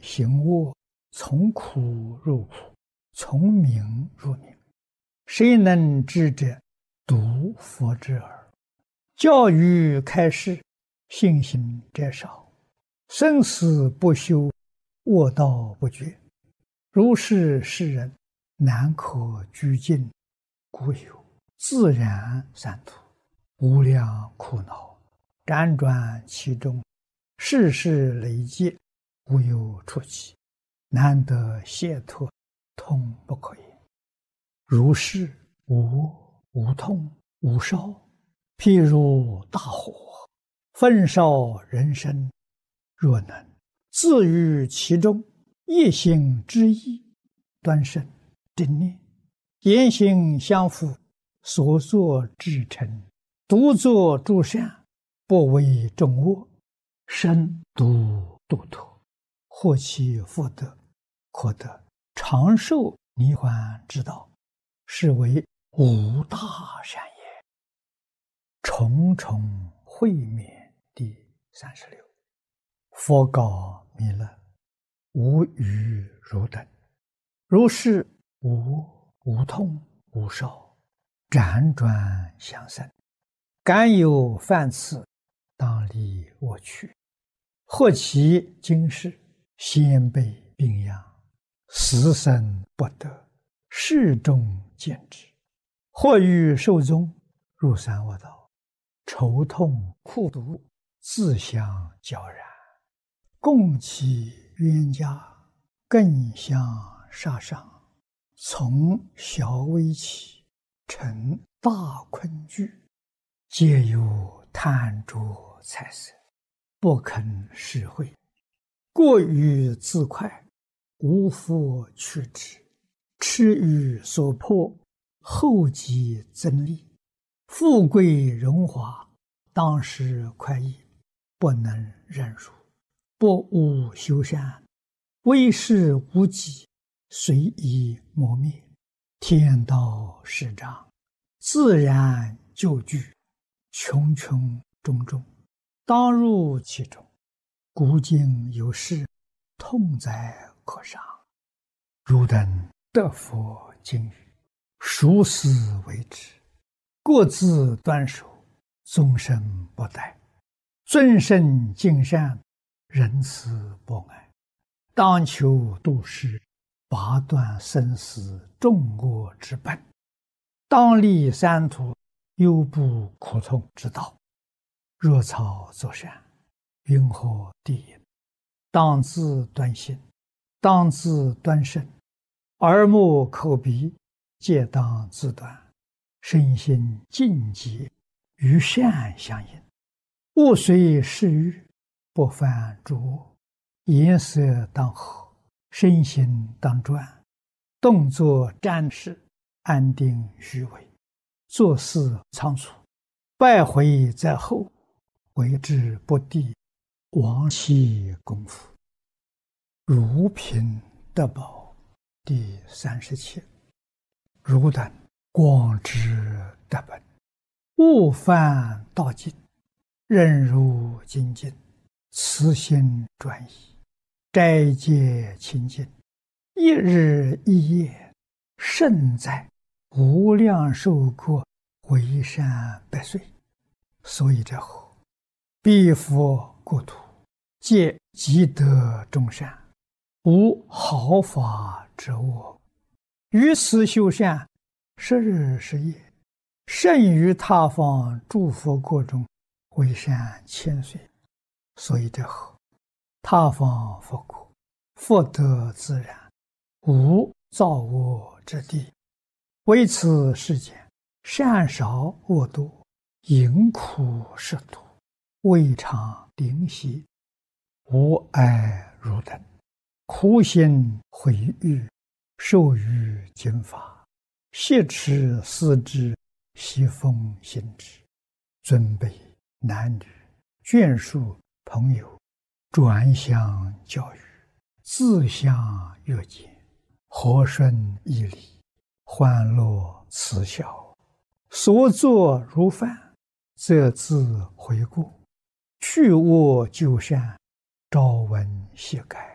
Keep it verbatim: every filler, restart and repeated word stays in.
行恶，从苦入苦，从名入名。谁能知者，独佛之耳。教育开示，信行者少。生死不休，恶道不绝。如是世人，难可居尽，故有自然三途，无量苦恼，辗转其中，世事累劫，无有出期，难得解脱，痛不可言。如是无无痛无烧，譬如大火，焚烧人身。若能自于其中，一心之意，端身正念，言行相符，所作至诚，独作诸善，不为众恶，身独度脱，获其福德，可得长寿涅槃之道，是为无大善也。重重会面第三十六。佛告弥勒：无余汝等，如是无无痛无烧，辗转相生，敢有犯次，当离我去。或其今世，先辈病殃，死生不得，世众见之。或欲寿终，入三恶道，愁痛苦毒，自相交然。共其冤家，更相杀伤。从小微起，成大困惧，皆有贪着财色，不肯实惠。过于自快，无复去之。痴于所迫，后继增利。富贵荣华，当时快意，不能忍辱。不务修善，为事无己，随意磨灭。天道始彰，自然就具，穷穷种种，当入其中。古今有事，痛哉可伤。汝等得佛经语，熟思为之，各自端守，终身不殆。尊圣敬善，仁慈博爱，当求度世，拔断生死众恶之本，当立三途，忧怖苦痛之道。若草作善，云何地也？当自端心，当自端身，耳目口鼻，皆当自端。身心净洁，与善相应，勿随世欲，不犯诸恶。颜色当和，身心当专，动作瞻视，安定虚伪，做事仓促，败毁在后，为之不第，亡其功夫。如贫得宝第三十七。汝等广知得本，勿犯道尽，忍辱精进，慈心专一，斋戒清净，一日一夜，胜在无量寿过，为善百岁。所以者何？彼佛国土，皆积德众善，无毫发之恶。于此修善，十日十夜，胜于他方诸佛国中，为善千岁。所以者何？他方佛国，福德自然，无造恶之地。为此世间，善少恶多，淫苦食毒，未尝灵犀。吾爱汝等，苦心毁誉，受于经法，挟持思之，习奉行之。尊卑男女，眷属朋友，转相教育，自相约见，和顺义理，欢乐慈孝，所作如犯，则自悔过，去恶就善，朝闻夕改。